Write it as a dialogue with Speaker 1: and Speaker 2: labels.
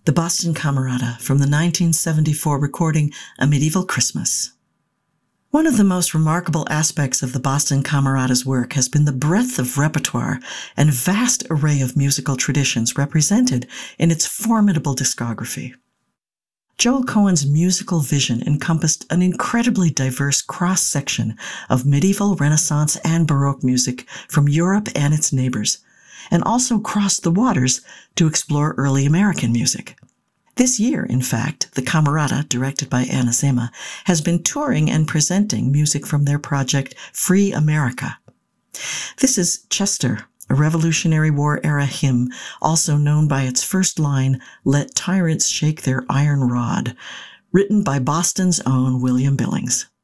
Speaker 1: the Boston Camerata from the 1974 recording A Medieval Christmas. One of the most remarkable aspects of the Boston Camerata's work has been the breadth of repertoire and vast array of musical traditions represented in its formidable discography. Joel Cohen's musical vision encompassed an incredibly diverse cross-section of medieval, Renaissance, and Baroque music from Europe and its neighbors, and also crossed the waters to explore early American music. This year, in fact, the Camerata, directed by Anna Zema, has been touring and presenting music from their project Free America. This is Chester, a Revolutionary War-era hymn, also known by its first line, "Let tyrants shake their iron rod," written by Boston's own William Billings.